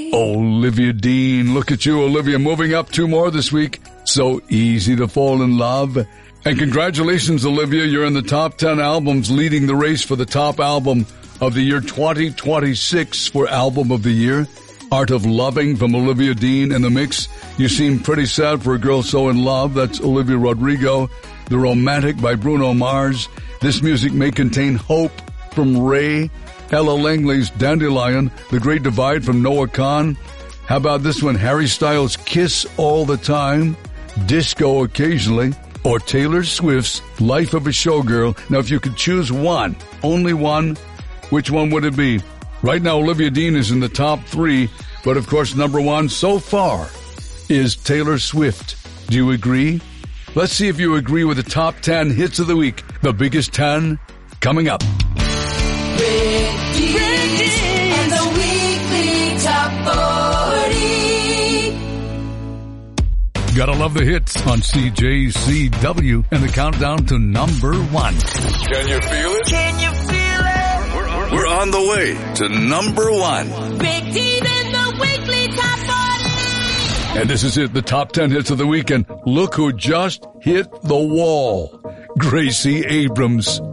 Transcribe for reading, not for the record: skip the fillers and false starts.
Olivia Dean, look at you, Olivia, moving up 2 more this week. So easy to fall in love. And congratulations, Olivia, you're in the top 10 albums, leading the race for the top album of the year 2026 for Album of the Year. Art of Loving from Olivia Dean in the mix. You seem pretty sad for a girl so in love. That's Olivia Rodrigo. The Romantic by Bruno Mars. This music may contain hope from Ray. Ella Langley's Dandelion. The Great Divide from Noah Kahan. How about this one? Harry Styles' Kiss All the Time. Disco Occasionally. Or Taylor Swift's Life of a Showgirl. Now, if you could choose one, only one, which one would it be? Right now, Olivia Dean is in the top 3, but of course, number 1 so far is Taylor Swift. Do you agree? Let's see if you agree with the top 10 hits of the week. The biggest 10 coming up. Rick Dees and the weekly top 40. Gotta love the hits on CJCW and the countdown to number 1. Can you feel it? Can you feel it? We're on the way to number 1. Rick Dees and the weekly top 40. And this is it, the top 10 hits of the weekend. Look who just hit the wall. Gracie Abrams.